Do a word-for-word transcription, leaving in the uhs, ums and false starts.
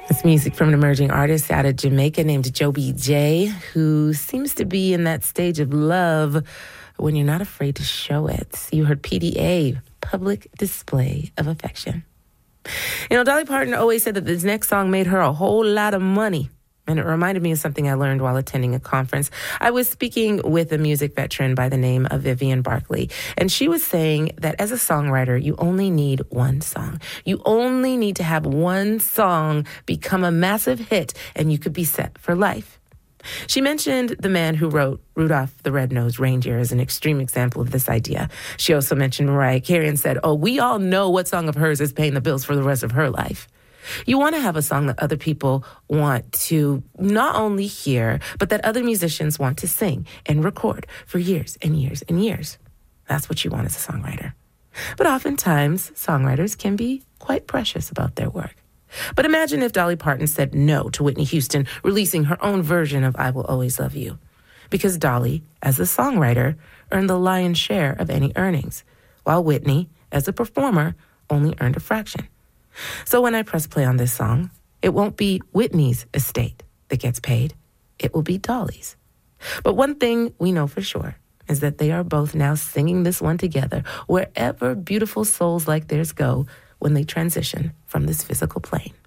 It's music from an emerging artist out of Jamaica named Joby J, who seems to be in that stage of love when you're not afraid to show it. You heard P D A, Public Display of Affection. You know, Dolly Parton always said that this next song made her a whole lot of money. And it reminded me of something I learned while attending a conference. I was speaking with a music veteran by the name of Vivian Barkley, and she was saying that as a songwriter, you only need one song. You only need to have one song become a massive hit, and you could be set for life. She mentioned the man who wrote Rudolph the Red-Nosed Reindeer as an extreme example of this idea. She also mentioned Mariah Carey and said, oh, we all know what song of hers is paying the bills for the rest of her life. You want to have a song that other people want to not only hear, but that other musicians want to sing and record for years and years and years. That's what you want as a songwriter. But oftentimes, songwriters can be quite precious about their work. But imagine if Dolly Parton said no to Whitney Houston releasing her own version of I Will Always Love You. Because Dolly, as a songwriter, earned the lion's share of any earnings, while Whitney, as a performer, only earned a fraction. So when I press play on this song, it won't be Whitney's estate that gets paid. It will be Dolly's. But one thing we know for sure is that they are both now singing this one together wherever beautiful souls like theirs go when they transition from this physical plane.